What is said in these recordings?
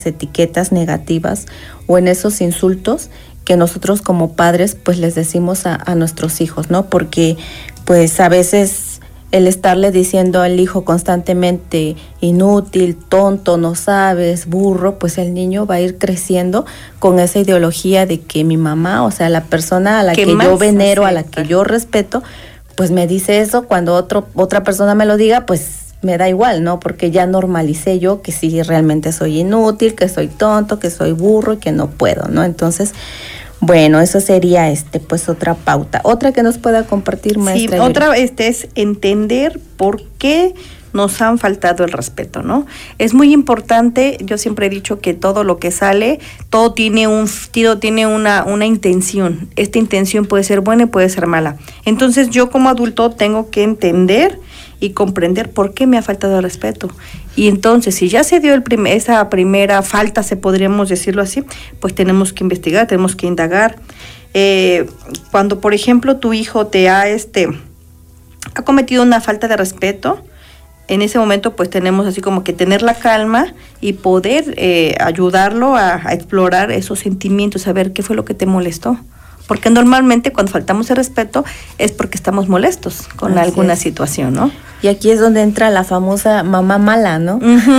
etiquetas negativas o en esos insultos que nosotros como padres pues les decimos a nuestros hijos, ¿no? Porque pues a veces el estarle diciendo al hijo constantemente inútil, tonto, no sabes, burro, pues el niño va a ir creciendo con esa ideología de que mi mamá, o sea, la persona a la que yo venero, a la que yo respeto, pues me dice eso. Cuando otra persona me lo diga, pues me da igual, ¿no? Porque ya normalicé yo que sí realmente soy inútil, que soy tonto, que soy burro y que no puedo, ¿no? Entonces, bueno, eso sería pues otra pauta. Otra que nos pueda compartir, maestra. Sí, otra es entender por qué nos han faltado el respeto, ¿no? Es muy importante, yo siempre he dicho que todo lo que sale, todo tiene una intención. Esta intención puede ser buena y puede ser mala. Entonces yo como adulto tengo que entender y comprender por qué me ha faltado el respeto. Y entonces, si ya se dio esa primera falta, podríamos decirlo así, pues tenemos que investigar, tenemos que indagar. Cuando, por ejemplo, tu hijo te ha cometido una falta de respeto, en ese momento pues tenemos así como que tener la calma y poder ayudarlo a explorar esos sentimientos, a ver qué fue lo que te molestó. Porque normalmente cuando faltamos el respeto es porque estamos molestos con alguna situación, ¿no? Y aquí es donde entra la famosa mamá mala, ¿no?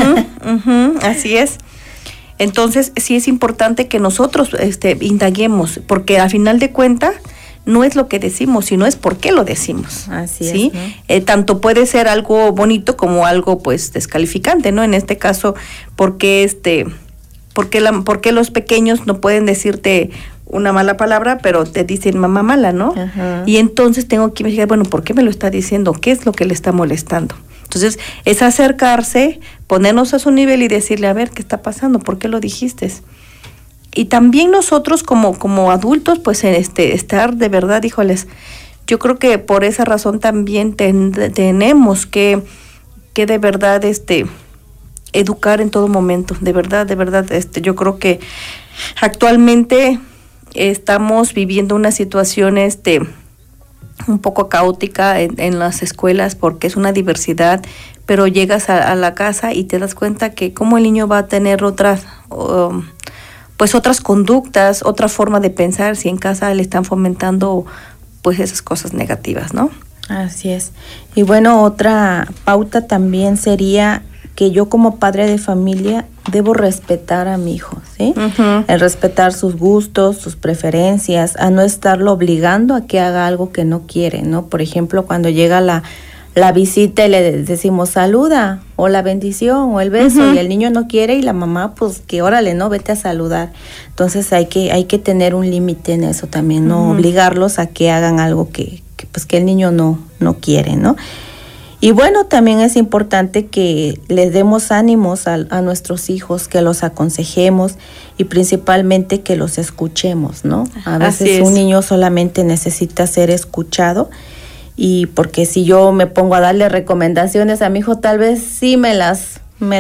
Así es. Entonces sí es importante que nosotros indaguemos, porque al final de cuentas no es lo que decimos, sino es por qué lo decimos. Así ¿sí? es, ¿no? Tanto puede ser algo bonito como algo pues descalificante, ¿no? En este caso, ¿por qué los pequeños no pueden decirte una mala palabra, pero te dicen mamá mala, ¿no? Ajá. Y entonces tengo que investigar, bueno, ¿por qué me lo está diciendo? ¿Qué es lo que le está molestando? Entonces, es acercarse, ponernos a su nivel y decirle, a ver, ¿qué está pasando? ¿Por qué lo dijiste? Y también nosotros como adultos, pues estar de verdad, híjoles, yo creo que por esa razón también tenemos que de verdad educar en todo momento, de verdad, yo creo que actualmente estamos viviendo una situación un poco caótica en las escuelas porque es una diversidad, pero llegas a la casa y te das cuenta que cómo el niño va a tener otras conductas, otra forma de pensar si en casa le están fomentando pues esas cosas negativas, ¿no? Así es. Y bueno, otra pauta también sería que yo como padre de familia debo respetar a mi hijo, ¿sí? Uh-huh. El respetar sus gustos, sus preferencias, a no estarlo obligando a que haga algo que no quiere, ¿no? Por ejemplo, cuando llega la visita y le decimos saluda, o la bendición, o el beso, uh-huh, y el niño no quiere y la mamá, pues que órale, ¿no? Vete a saludar. Entonces hay que tener un límite en eso también, no uh-huh, obligarlos a que hagan algo que el niño no quiere, ¿no? Y bueno, también es importante que les demos ánimos a nuestros hijos, que los aconsejemos y principalmente que los escuchemos, ¿no? A veces un niño solamente necesita ser escuchado, y porque si yo me pongo a darle recomendaciones a mi hijo, tal vez sí me las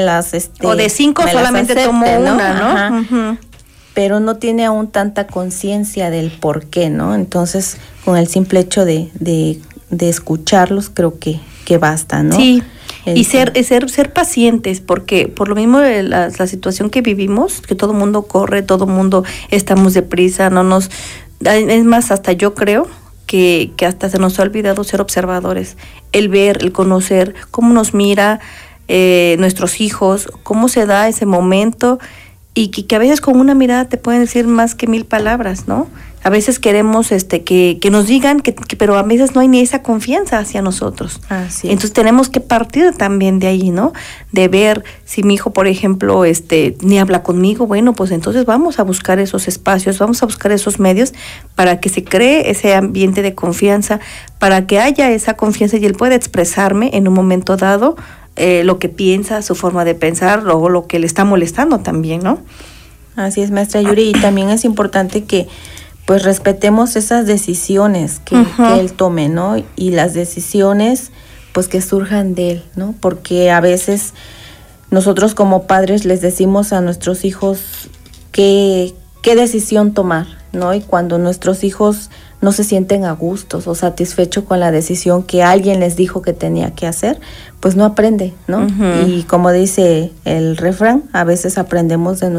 o de 5 solamente acepte, tomo una, ¿no? Uh-huh. Pero no tiene aún tanta conciencia del por qué, ¿no? Entonces, con el simple hecho de escucharlos, creo que basta, ¿no? Sí, y ser pacientes, porque por lo mismo la situación que vivimos, que todo el mundo corre, todo el mundo estamos deprisa, es más, hasta yo creo que hasta se nos ha olvidado ser observadores, el ver, el conocer cómo nos mira nuestros hijos, cómo se da ese momento, y que a veces con una mirada te pueden decir más que 1000 palabras, ¿no? A veces queremos que nos digan, pero a veces no hay ni esa confianza hacia nosotros. Así es. Entonces tenemos que partir también de ahí, ¿no? De ver si mi hijo, por ejemplo, ni habla conmigo, bueno, pues entonces vamos a buscar esos espacios, vamos a buscar esos medios para que se cree ese ambiente de confianza, para que haya esa confianza y él pueda expresarme en un momento dado lo que piensa, su forma de pensar o lo que le está molestando también, ¿no? Así es, maestra Yuri, y también es importante que pues respetemos esas decisiones que él tome, ¿no? Y las decisiones pues que surjan de él, ¿no? Porque a veces nosotros como padres les decimos a nuestros hijos qué decisión tomar, ¿no? Y cuando nuestros hijos no se sienten a gustos o satisfechos con la decisión que alguien les dijo que tenía que hacer, pues no aprende, ¿no? Uh-huh. Y como dice el refrán, a veces aprendemos de